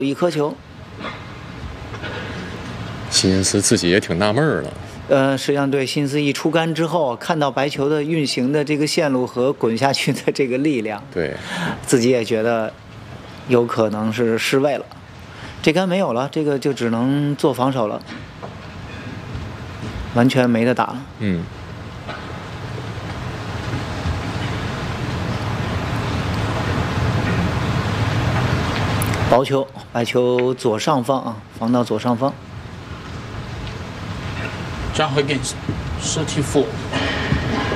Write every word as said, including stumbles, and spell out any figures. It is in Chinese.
一颗球。 辛斯自己也挺纳闷儿了。 呃，实际上对，辛斯一出杆之后，看到白球的运行的这个线路和滚下去的这个力量， 对， 自己也觉得有可能是失位了。这杆没有了，这个就只能做防守了，完全没得打了。 嗯。 薄球，白球左上方啊，防到左上方。 Jump against thirty-four.